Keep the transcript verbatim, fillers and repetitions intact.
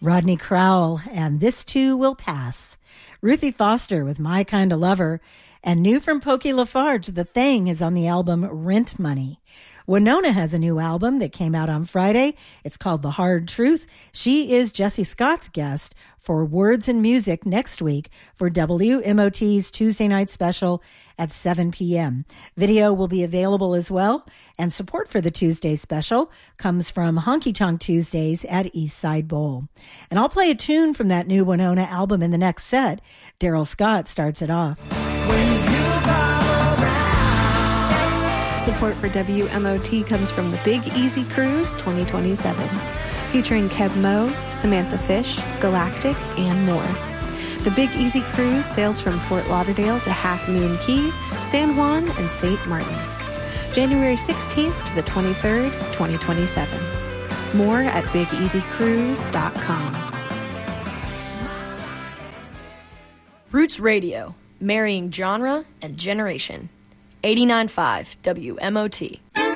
Rodney Crowell and This Too Will Pass. Ruthie Foster with My Kind of Lover. And new from Pokey Lafarge, The Thing is on the album Rent Money. Winona has a new album that came out on Friday. It's called The Hard Truth. She is Jesse Scott's guest for Words and Music next week for W M O T's Tuesday night special at seven p.m. Video will be available as well, and support for the Tuesday special comes from Honky Tonk Tuesdays at Eastside Bowl. And I'll play a tune from that new Winona album in the next set. Daryl Scott starts it off. When you come around. Support for W M O T comes from the Big Easy Cruise twenty twenty-seven, featuring Kev Moe, Samantha Fish, Galactic, and more. The Big Easy Cruise sails from Fort Lauderdale to Half Moon Cay, San Juan, and Saint Martin. January sixteenth to the twenty-third, twenty twenty-seven. More at big easy cruise dot com. Roots Radio, marrying genre and generation. eighty-nine point five W M O T.